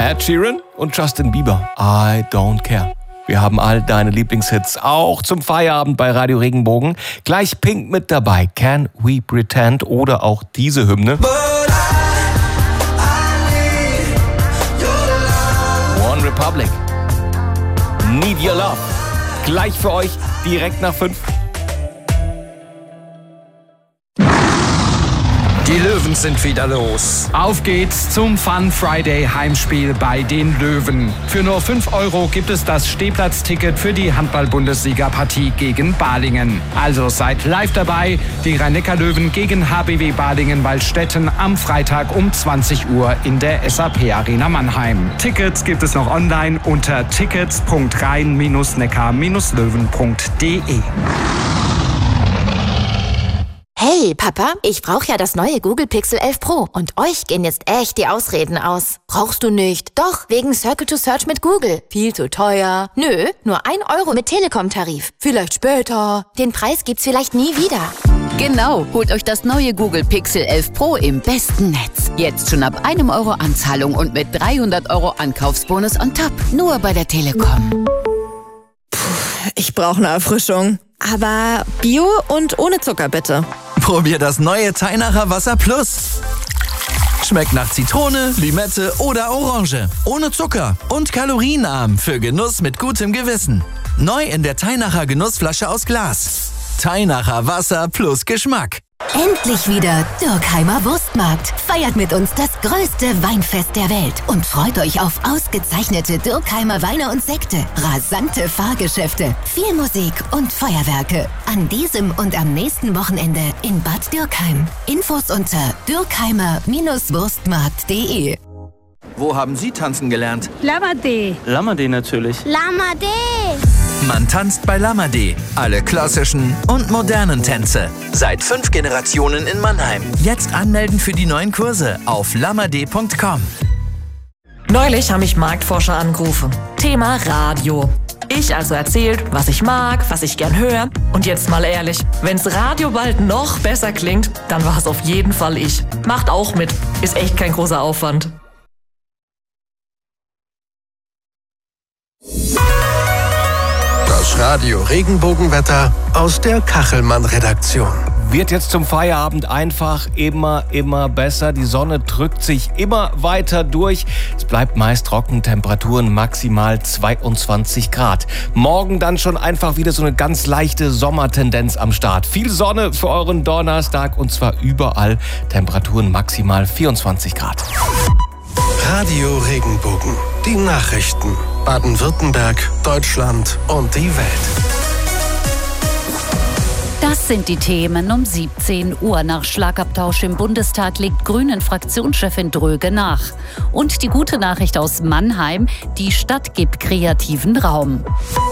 Ed Sheeran und Justin Bieber, I Don't Care. Wir haben all deine Lieblingshits auch zum Feierabend bei Radio Regenbogen. Gleich Pink mit dabei, Can We Pretend oder auch diese Hymne. One Republic, Need Your Love. Gleich für euch, direkt nach 5. Die Löwen sind wieder los. Auf geht's zum Fun Friday Heimspiel bei den Löwen. Für nur 5 € gibt es das Stehplatzticket für die Handball-Bundesliga-Partie gegen Balingen. Also seid live dabei. Die Rhein-Neckar-Löwen gegen HBW Balingen-Waldstätten am Freitag um 20 Uhr in der SAP-Arena Mannheim. Tickets gibt es noch online unter tickets.rhein-neckar-löwen.de. Hey, Papa, ich brauche ja das neue Google Pixel 11 Pro und euch gehen jetzt echt die Ausreden aus. Brauchst du nicht? Doch, wegen Circle to Search mit Google. Viel zu teuer. Nö, nur 1 € mit Telekom-Tarif. Vielleicht später. Den Preis gibt's vielleicht nie wieder. Genau, holt euch das neue Google Pixel 11 Pro im besten Netz. Jetzt schon ab 1 € Anzahlung und mit 300 € Ankaufsbonus on top. Nur bei der Telekom. Ich brauche eine Erfrischung. Aber Bio und ohne Zucker bitte. Probier das neue Teinacher Wasser Plus. Schmeckt nach Zitrone, Limette oder Orange. Ohne Zucker und kalorienarm für Genuss mit gutem Gewissen. Neu in der Teinacher Genussflasche aus Glas. Teinacher Wasser plus Geschmack. Endlich wieder Dürkheimer Wurstmarkt. Feiert mit uns das größte Weinfest der Welt und freut euch auf ausgezeichnete Dürkheimer Weine und Sekte, rasante Fahrgeschäfte, viel Musik und Feuerwerke. An diesem und am nächsten Wochenende in Bad Dürkheim. Infos unter dürkheimer-wurstmarkt.de. Wo haben Sie tanzen gelernt? Lamade. Lamade natürlich. Lamade. Man tanzt bei Lamade. Alle klassischen und modernen Tänze. Seit 5 Generationen in Mannheim. Jetzt anmelden für die neuen Kurse auf lamade.com. Neulich haben mich Marktforscher angerufen. Thema Radio. Ich also erzählt, was ich mag, was ich gern höre. Und jetzt mal ehrlich, wenn's Radio bald noch besser klingt, dann war es auf jeden Fall ich. Macht auch mit. Ist echt kein großer Aufwand. Das Radio Regenbogenwetter aus der Kachelmann-Redaktion. Wird jetzt zum Feierabend einfach immer besser. Die Sonne drückt sich immer weiter durch. Es bleibt meist trocken, Temperaturen maximal 22 Grad. Morgen dann schon einfach wieder so eine ganz leichte Sommertendenz am Start. Viel Sonne für euren Donnerstag und zwar überall. Temperaturen maximal 24 Grad. Radio Regenbogen. Die Nachrichten. Baden-Württemberg, Deutschland und die Welt. Das sind die Themen um 17 Uhr. Nach Schlagabtausch im Bundestag legt Grünen-Fraktionschefin Dröge nach. Und die gute Nachricht aus Mannheim, die Stadt gibt kreativen Raum.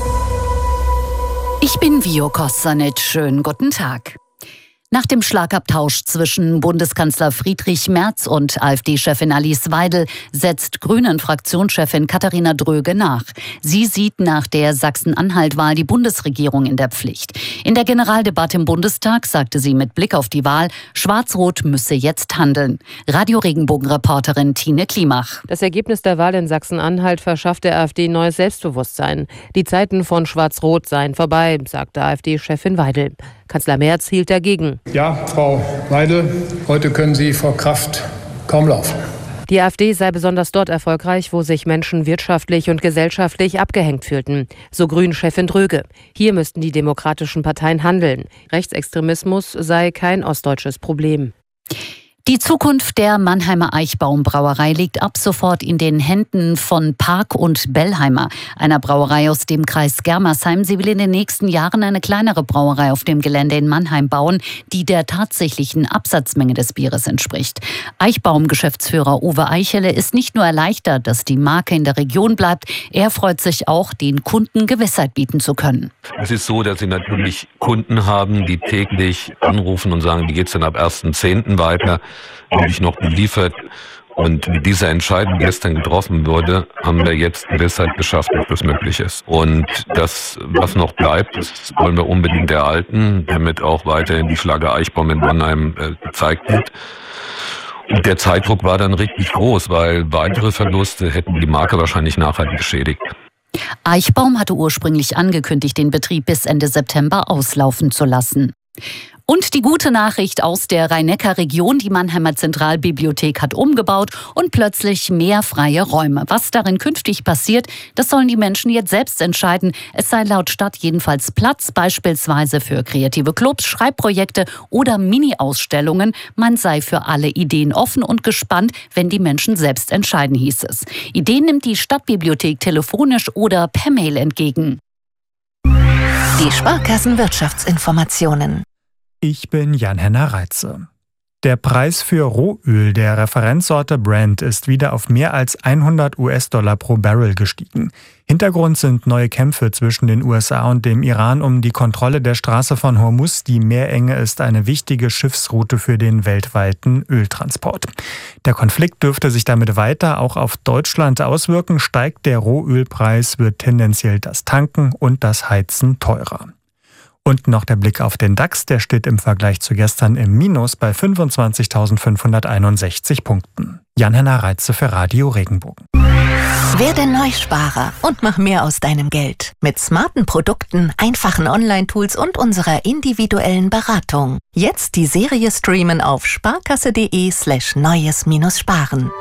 Ich bin Vio Kostanic. Schönen guten Tag. Nach dem Schlagabtausch zwischen Bundeskanzler Friedrich Merz und AfD-Chefin Alice Weidel setzt Grünen-Fraktionschefin Katharina Dröge nach. Sie sieht nach der Sachsen-Anhalt-Wahl die Bundesregierung in der Pflicht. In der Generaldebatte im Bundestag sagte sie mit Blick auf die Wahl, Schwarz-Rot müsse jetzt handeln. Radio-Regenbogen-Reporterin Tine Klimach. Das Ergebnis der Wahl in Sachsen-Anhalt verschafft der AfD neues Selbstbewusstsein. Die Zeiten von Schwarz-Rot seien vorbei, sagte AfD-Chefin Weidel. Kanzler Merz hielt dagegen. Ja, Frau Weidel, heute können Sie vor Kraft kaum laufen. Die AfD sei besonders dort erfolgreich, wo sich Menschen wirtschaftlich und gesellschaftlich abgehängt fühlten. So Grünen-Chefin Dröge. Hier müssten die demokratischen Parteien handeln. Rechtsextremismus sei kein ostdeutsches Problem. Die Zukunft der Mannheimer Eichbaum-Brauerei liegt ab sofort in den Händen von Park und Bellheimer, einer Brauerei aus dem Kreis Germersheim. Sie will in den nächsten Jahren eine kleinere Brauerei auf dem Gelände in Mannheim bauen, die der tatsächlichen Absatzmenge des Bieres entspricht. Eichbaum-Geschäftsführer Uwe Eichele ist nicht nur erleichtert, dass die Marke in der Region bleibt, er freut sich auch, den Kunden Gewissheit bieten zu können. Es ist so, dass sie natürlich Kunden haben, die täglich anrufen und sagen, wie geht's denn ab 1.10. weiter? Bin ich noch beliefert? Und mit dieser Entscheidung gestern getroffen wurde, haben wir jetzt Gewissheit geschafft, dass das möglich ist. Und das, was noch bleibt, das wollen wir unbedingt erhalten, damit auch weiterhin die Flagge Eichbaum in Mannheim gezeigt wird. Der Zeitdruck war dann richtig groß, weil weitere Verluste hätten die Marke wahrscheinlich nachhaltig geschädigt. Eichbaum hatte ursprünglich angekündigt, den Betrieb bis Ende September auslaufen zu lassen. Und die gute Nachricht aus der Rhein-Neckar-Region: Die Mannheimer Zentralbibliothek hat umgebaut und plötzlich mehr freie Räume. Was darin künftig passiert, das sollen die Menschen jetzt selbst entscheiden. Es sei laut Stadt jedenfalls Platz, beispielsweise für kreative Clubs, Schreibprojekte oder Mini-Ausstellungen. Man sei für alle Ideen offen und gespannt, wenn die Menschen selbst entscheiden, hieß es. Ideen nimmt die Stadtbibliothek telefonisch oder per Mail entgegen. Die Sparkassenwirtschaftsinformationen. Ich bin Jan-Henner Reitze. Der Preis für Rohöl der Referenzsorte Brent ist wieder auf mehr als $100 pro Barrel gestiegen. Hintergrund sind neue Kämpfe zwischen den USA und dem Iran um die Kontrolle der Straße von Hormuz. Die Meerenge ist eine wichtige Schiffsroute für den weltweiten Öltransport. Der Konflikt dürfte sich damit weiter auch auf Deutschland auswirken. Steigt der Rohölpreis, wird tendenziell das Tanken und das Heizen teurer. Und noch der Blick auf den DAX, der steht im Vergleich zu gestern im Minus bei 25.561 Punkten. Jan-Henner Reitze für Radio Regenbogen. Werde Neusparer und mach mehr aus deinem Geld. Mit smarten Produkten, einfachen Online-Tools und unserer individuellen Beratung. Jetzt die Serie streamen auf sparkasse.de/neues-sparen.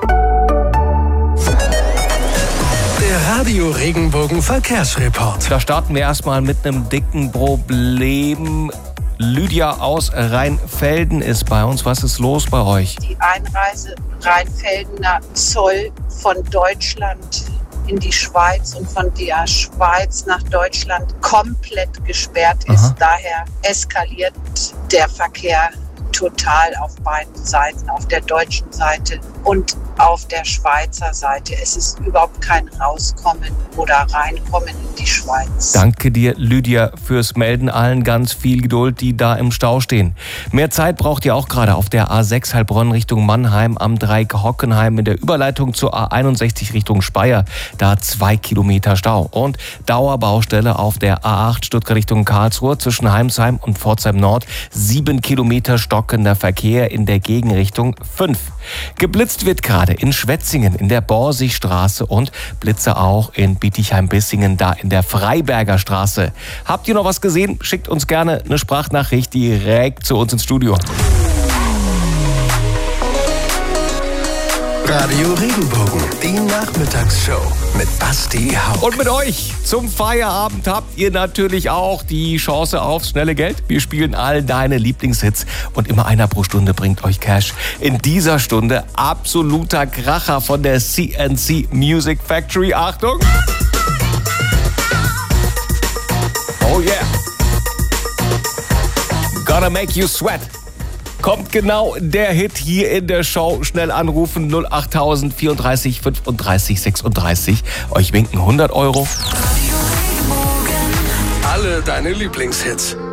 Der Radio Regenbogen Verkehrsreport. Da starten wir erstmal mit einem dicken Problem. Lydia aus Rheinfelden ist bei uns. Was ist los bei euch? Die Einreise Rheinfeldener Zoll von Deutschland in die Schweiz und von der Schweiz nach Deutschland komplett gesperrt ist. Aha. Daher eskaliert der Verkehr total auf beiden Seiten, auf der deutschen Seite und auf der Schweizer Seite. Es ist überhaupt kein Rauskommen oder Reinkommen in die Schweiz. Danke dir, Lydia, fürs Melden. Allen ganz viel Geduld, die da im Stau stehen. Mehr Zeit braucht ihr auch gerade auf der A6 Heilbronn Richtung Mannheim, am Dreieck Hockenheim in der Überleitung zur A61 Richtung Speyer. Da 2 Kilometer Stau. Und Dauerbaustelle auf der A8 Stuttgart Richtung Karlsruhe zwischen Heimsheim und Pforzheim Nord. 7 Kilometer stockender Verkehr in der Gegenrichtung 5. Geblitzt wird gerade in Schwetzingen in der Borsigstraße und Blitze auch in Bietigheim-Bissingen, da in der Freiberger Straße. Habt ihr noch was gesehen? Schickt uns gerne eine Sprachnachricht direkt zu uns ins Studio. Radio Regenbogen, die Nachmittagsshow mit Basti Hauck. Und mit euch zum Feierabend habt ihr natürlich auch die Chance aufs schnelle Geld. Wir spielen all deine Lieblingshits und immer einer pro Stunde bringt euch Cash. In dieser Stunde absoluter Kracher von der CNC Music Factory. Achtung! Oh yeah! Gonna make you sweat. Kommt genau der Hit hier in der Show. Schnell anrufen 08000 34 35 36. Euch winken 100 €. Alle deine Lieblingshits.